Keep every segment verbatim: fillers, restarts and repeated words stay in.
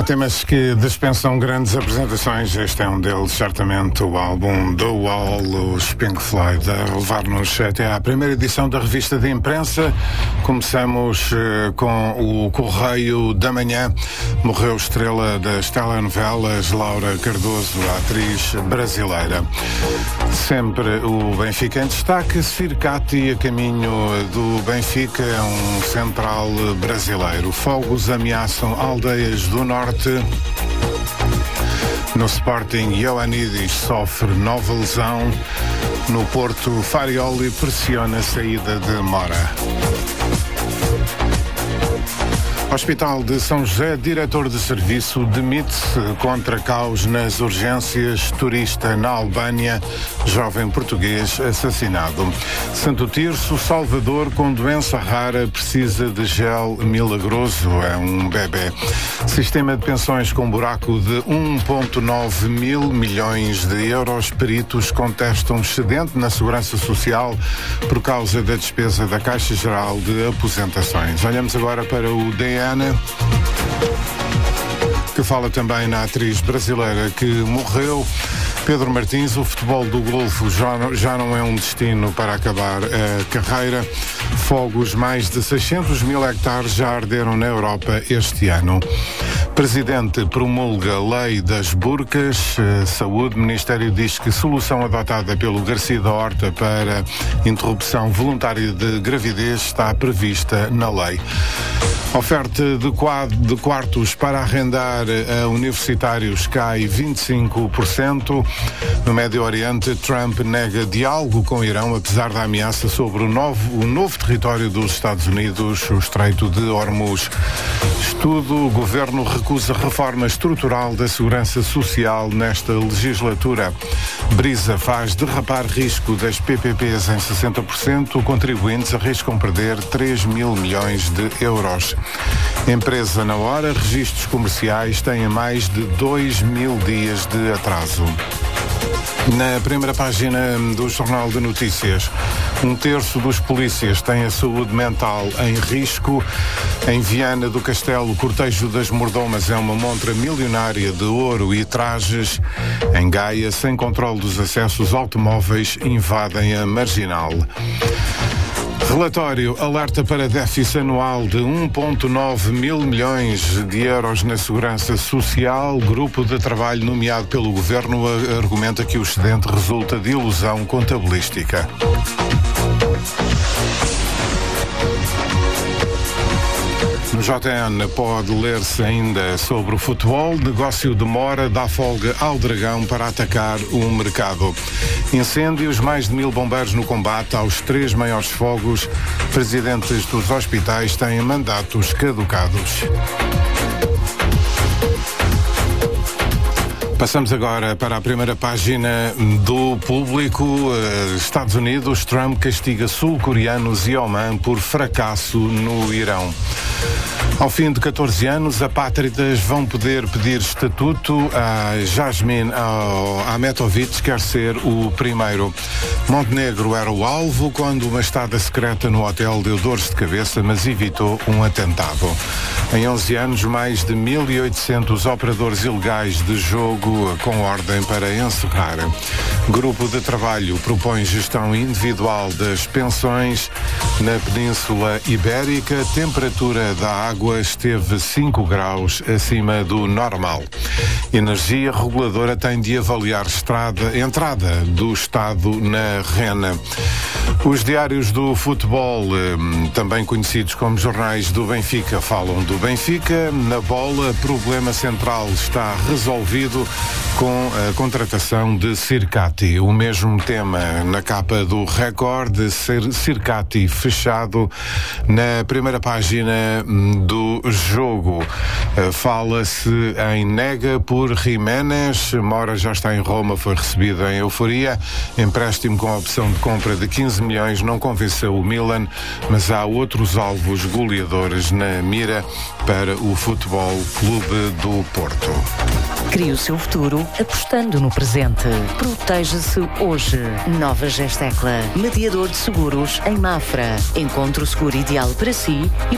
temas que dispensam grandes apresentações. Este é um deles, certamente, o álbum The Wall, os Pink Floyd, a levar-nos até à primeira edição da revista de imprensa. Começamos uh, com o Correio da Manhã. Morreu estrela das telenovelas, Laura Cardoso, a atriz brasileira. Sempre o Benfica em destaque. Circati, a caminho do Benfica, é um central brasileiro. Fogos ameaçam aldeias do norte. No Sporting, Ioannidis sofre nova lesão. No Porto, Farioli pressiona a saída de Mora. Hospital de São José, diretor de serviço demite-se contra caos nas urgências. Turista na Albânia, jovem português assassinado. Santo Tirso, Salvador, com doença rara, precisa de gel milagroso. É um bebê. Sistema de pensões com buraco de um vírgula nove mil milhões de euros. Peritos contestam excedente na Segurança Social por causa da despesa da Caixa Geral de Aposentações. Olhamos agora para o D N, que fala também na atriz brasileira que morreu. Pedro Martins, o futebol do Golfo já não, já não é um destino para acabar a carreira. Fogos, mais de seiscentos mil hectares já arderam na Europa este ano. Presidente promulga lei das burcas. Saúde, Ministério diz que solução adotada pelo Garcia da Horta para interrupção voluntária de gravidez está prevista na lei. Oferta de, quadro, de quartos para arrendar a universitários cai vinte e cinco por cento. No Médio Oriente, Trump nega diálogo com o Irão, apesar da ameaça sobre o novo, o novo território dos Estados Unidos, o Estreito de Hormuz. Estudo, o governo recusa reforma estrutural da segurança social nesta legislatura. Brisa faz derrapar risco das P P Ps em sessenta por cento. Contribuintes arriscam perder três mil milhões de euros. Empresa na hora, registros comerciais têm mais de dois mil dias de atraso. Na primeira página do Jornal de Notícias, um terço dos polícias tem a saúde mental em risco. Em Viana do Castelo, o cortejo das mordomas é uma montra milionária de ouro e trajes. Em Gaia, sem controle dos acessos, automóveis invadem a Marginal. Relatório alerta para déficit anual de um vírgula nove mil milhões de euros na Segurança Social. Grupo de trabalho nomeado pelo Governo argumenta que o excedente resulta de ilusão contabilística. No J N pode ler-se ainda sobre o futebol. Negócio demora, dá folga ao Dragão para atacar o mercado. Incêndios, mais de mil bombeiros no combate aos três maiores fogos. Presidentes dos hospitais têm mandatos caducados. Passamos agora para a primeira página do Público. Estados Unidos, Trump castiga sul-coreanos e Oman por fracasso no Irão. Ao fim de catorze anos, apátridas vão poder pedir estatuto. A Jasmine Ahmetovic quer ser o primeiro. Montenegro era o alvo quando uma estada secreta no hotel deu dores de cabeça, mas evitou um atentado. Em onze anos, mais de mil e oitocentos operadores ilegais de jogo com ordem para encerrar. Grupo de trabalho propõe gestão individual das pensões. Na Península Ibérica, temperatura da água esteve cinco graus acima do normal. Energia reguladora tem de avaliar estrada, entrada do Estado na Rena. Os diários do futebol, também conhecidos como jornais do Benfica, falam do Benfica. Na bola, problema central está resolvido com a contratação de Circati. O mesmo tema na capa do Record, Circati fechado. Na primeira página do Jogo, fala-se em nega por Jiménez. Mora já está em Roma, foi recebido em euforia. Empréstimo com a opção de compra de quinze milhões não convenceu o Milan, mas há outros alvos goleadores na mira para o Futebol Clube do Porto. Crie o seu futuro apostando no presente. Proteja-se hoje. Nova Gestecla, mediador de seguros em Mafra. Encontre o seguro ideal para si e proteja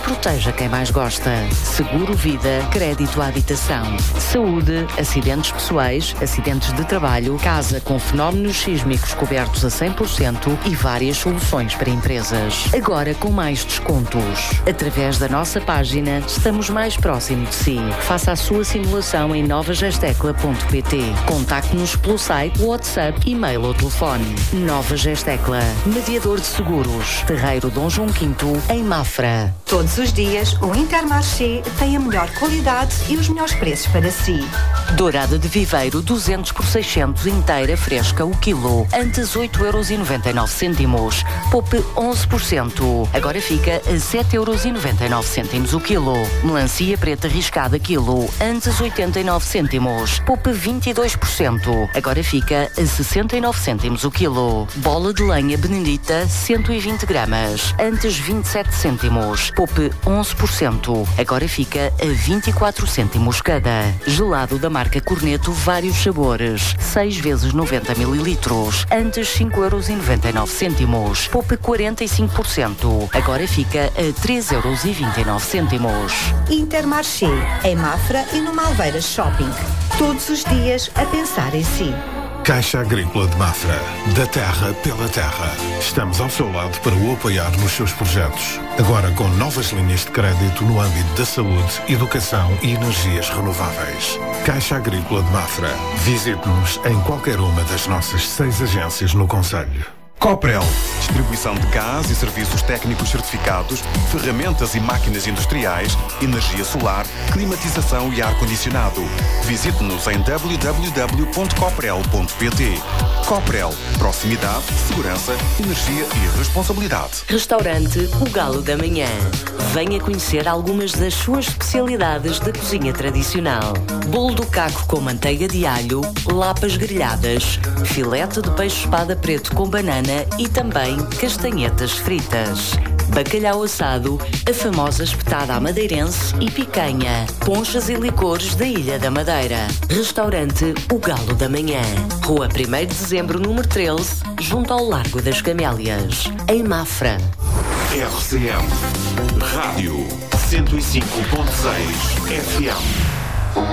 protege quem mais gosta. Seguro Vida, crédito à habitação. Saúde, acidentes pessoais, acidentes de trabalho, casa com fenómenos sísmicos cobertos a cem por cento e várias soluções para empresas. Agora com mais descontos. Através da nossa página, estamos mais próximo de si. Faça a sua simulação em nova gestecla ponto pt. Contacte-nos pelo site, WhatsApp, e-mail ou telefone. Nova Gestecla, mediador de seguros. Terreiro Dom João quinto, em Mafra. Todos os dias, o Intermarché tem a melhor qualidade e os melhores preços para si. Dourada de Viveiro duzentos por seiscentos inteira fresca o quilo. Antes oito euros e noventa e nove cêntimos. Poupe onze por cento. Agora fica a sete euros e noventa e nove cêntimos o quilo. Melancia preta riscada quilo. Antes oitenta e nove cêntimos. Poupe vinte e dois por cento. Agora fica a sessenta e nove cêntimos o quilo. Bola de lenha Benedita cento e vinte gramas. Antes vinte e sete cêntimos. Poupe onze por cento. Agora fica a vinte e quatro cêntimos cada. Gelado da marca Corneto, vários sabores. seis vezes noventa mililitros. Antes cinco euros e noventa e nove cêntimos. Poupe quarenta e cinco por cento. Agora fica a três euros e vinte e nove cêntimos. Intermarché, em Mafra e no Malveiras Shopping. Todos os dias a pensar em si. Caixa Agrícola de Mafra. Da terra pela terra. Estamos ao seu lado para o apoiar nos seus projetos. Agora com novas linhas de crédito no âmbito da saúde, educação e energias renováveis. Caixa Agrícola de Mafra. Visite-nos em qualquer uma das nossas seis agências no concelho. Coprel, distribuição de gás e serviços técnicos certificados, ferramentas e máquinas industriais, energia solar, climatização e ar-condicionado. Visite-nos em w w w ponto coprel ponto pt. Coprel, proximidade, segurança, energia e responsabilidade. Restaurante O Galo da Manhã. Venha conhecer algumas das suas especialidades da cozinha tradicional. Bolo do caco com manteiga de alho, lapas grelhadas, filete de peixe espada preto com banana e também castanhetas fritas. Bacalhau assado, a famosa espetada à madeirense e picanha, ponchas e licores da Ilha da Madeira. Restaurante O Galo da Manhã. Rua primeiro de dezembro, número treze, junto ao Largo das Camélias, em Mafra. R C M Rádio cento e cinco ponto seis F M.